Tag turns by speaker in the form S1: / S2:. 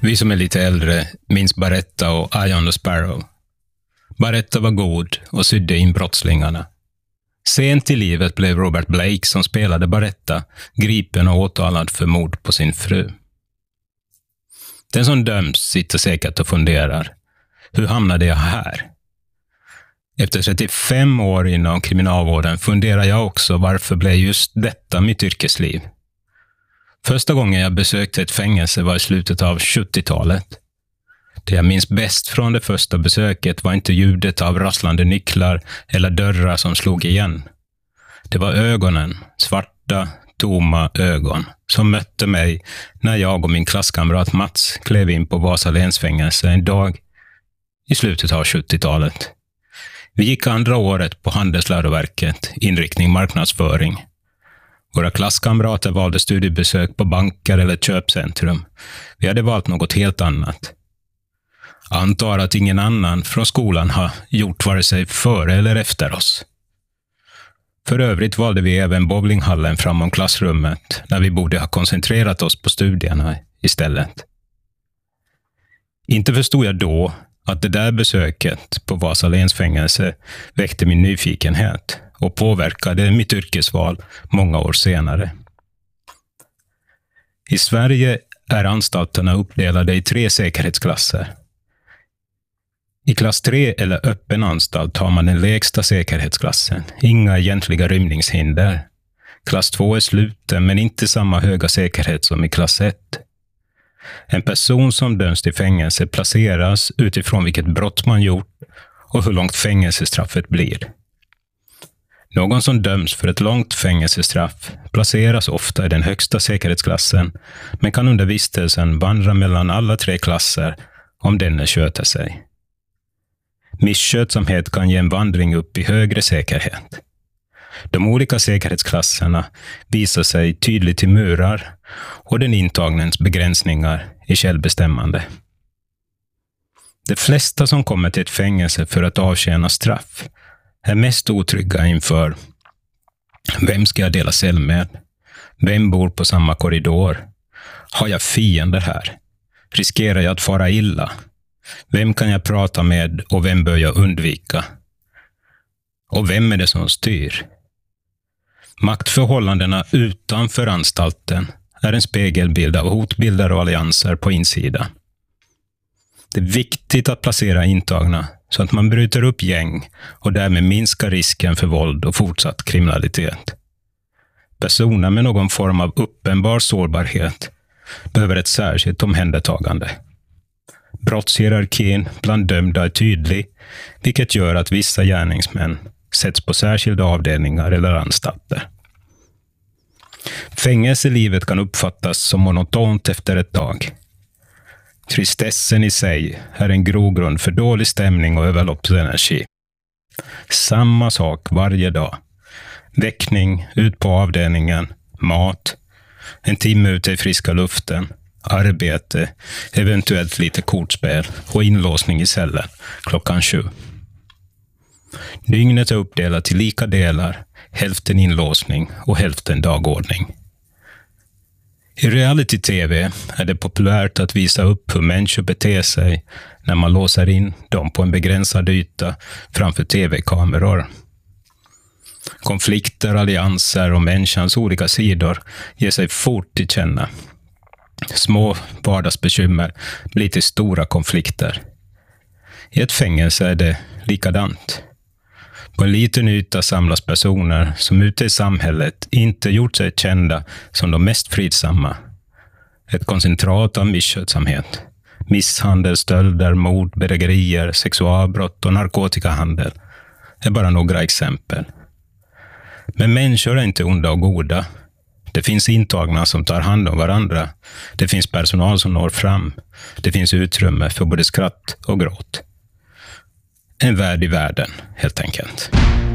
S1: Vi som är lite äldre minns Baretta och Eye on the Sparrow. Baretta var god och sydde in brottslingarna. Sent i livet blev Robert Blake, som spelade Baretta, gripen och åtalad för mord på sin fru. Den som döms sitter säkert och funderar: hur hamnade jag här? Efter 35 år inom kriminalvården funderar jag också, varför blev just detta mitt yrkesliv? Första gången jag besökte ett fängelse var i slutet av 70-talet. Det jag minns bäst från det första besöket var inte ljudet av rasslande nycklar eller dörrar som slog igen. Det var ögonen, svarta, tomma ögon, som mötte mig när jag och min klasskamrat Mats klev in på Vasaläns fängelse en dag i slutet av 70-talet. Vi gick andra året på Handelsläroverket, inriktning marknadsföring. Våra klasskamrater valde studiebesök på banker eller köpcentrum. Vi hade valt något helt annat. Antar att ingen annan från skolan har gjort vare sig före eller efter oss. För övrigt valde vi även bowlinghallen framom klassrummet, när vi borde ha koncentrerat oss på studierna istället. Inte förstod jag då att det där besöket på Vasaläns fängelse väckte min nyfikenhet och påverkade mitt yrkesval många år senare. I Sverige är anstalterna uppdelade i 3 säkerhetsklasser. I klass 3 eller öppen anstalt har man den lägsta säkerhetsklassen, inga egentliga rymningshinder. Klass 2 är sluten men inte samma höga säkerhet som i klass 1. En person som döms till fängelse placeras utifrån vilket brott man gjort och hur långt fängelsestraffet blir. Någon som döms för ett långt fängelsestraff placeras ofta i den högsta säkerhetsklassen, men kan under vistelsen vandra mellan alla 3 klasser om denne sköter sig. Misskötsamhet kan ge en vandring upp i högre säkerhet. De olika säkerhetsklasserna visar sig tydligt i murar och den intagnens begränsningar i självbestämmande. De flesta som kommer till ett fängelse för att avtjäna straff är mest otrygga inför: vem ska jag dela cell med? Vem bor på samma korridor? Har jag fiender här? Riskerar jag att fara illa? Vem kan jag prata med och vem bör jag undvika? Och vem är det som styr? Maktförhållandena utanför anstalten är en spegelbild av hotbilder och allianser på insidan. Det är viktigt att placera intagna så att man bryter upp gäng och därmed minskar risken för våld och fortsatt kriminalitet. Personer med någon form av uppenbar sårbarhet behöver ett särskilt omhändertagande. Brottshierarkin bland dömda är tydlig, vilket gör att vissa gärningsmän sätts på särskilda avdelningar eller anstalter. Fängelselivet kan uppfattas som monotont efter ett tag. Tristessen i sig är en grogrund för dålig stämning och överloppsenergi. Samma sak varje dag. Väckning, ut på avdelningen, mat, en timme ute i friska luften, arbete, eventuellt lite kortspel och inlåsning i cellen klockan 7. Dygnet är uppdelat till lika delar, hälften inlåsning och hälften dagordning. I reality-tv är det populärt att visa upp hur människor beter sig när man låser in dem på en begränsad yta framför tv-kameror. Konflikter, allianser och människans olika sidor ger sig fort till känna. Små vardagsbekymmer blir till stora konflikter. I ett fängelse är det likadant. På en liten yta samlas personer som ute i samhället inte gjort sig kända som de mest fridsamma. Ett koncentrat av misskötsamhet. Misshandel, stölder, mord, bedrägerier, sexualbrott och narkotikahandel är bara några exempel. Men människor är inte onda och goda. Det finns intagna som tar hand om varandra. Det finns personal som når fram. Det finns utrymme för både skratt och gråt. En värld i världen, helt enkelt.